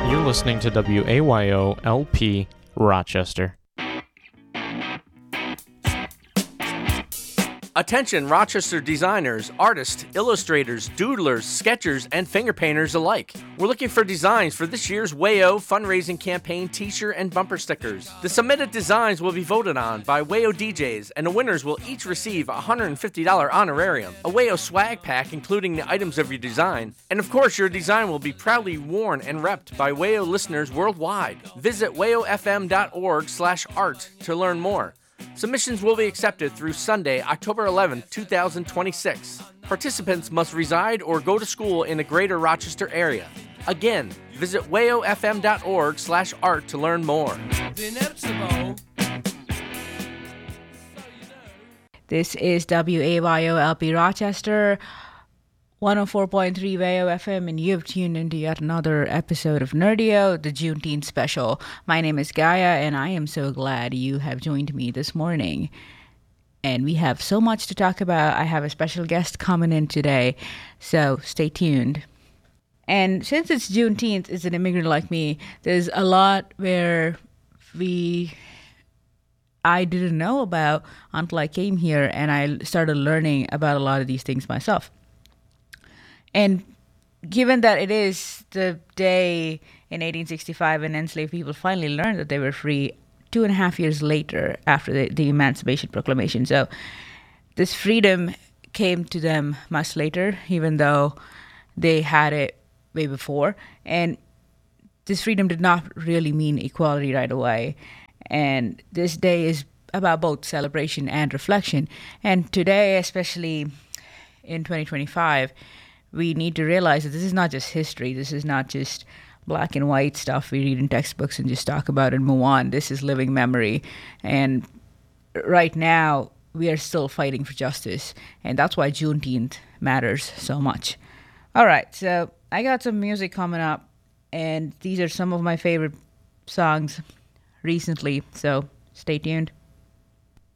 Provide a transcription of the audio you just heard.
You're listening to WAYO LP Rochester. Attention Rochester designers, artists, illustrators, doodlers, sketchers, and finger painters alike. We're looking for designs for this year's WAYO fundraising campaign t-shirt and bumper stickers. The submitted designs will be voted on by WAYO DJs, and the winners will each receive a $150 honorarium, a WAYO swag pack including the items of your design, and of course your design will be proudly worn and repped by WAYO listeners worldwide. Visit wayofm.org/art to learn more. Submissions will be accepted through Sunday, October 11, 2026. Participants must reside or go to school in the greater Rochester area. Again, visit wayofm.org/art to learn more. This is WAYO LP Rochester, 104.3 WAYO FM, and you've tuned into yet another episode of Nerdio, the Juneteenth special. My name is Gaia, and I am so glad you have joined me this morning. And we have so much to talk about. I have a special guest coming in today, so stay tuned. And since it's Juneteenth, as an immigrant like me, there's a lot where I didn't know about until I came here, and I started learning about a lot of these things myself. And given that it is the day in 1865 when enslaved people finally learned that they were free 2.5 years later after the Emancipation Proclamation. So this freedom came to them much later, even though they had it way before. And this freedom did not really mean equality right away. And this day is about both celebration and reflection. And today, especially in 2025, we need to realize that this is not just history. This is not just black and white stuff we read in textbooks and just talk about and move on. This is living memory. And right now, we are still fighting for justice. And that's why Juneteenth matters so much. All right, so I got some music coming up. And these are some of my favorite songs recently. So stay tuned.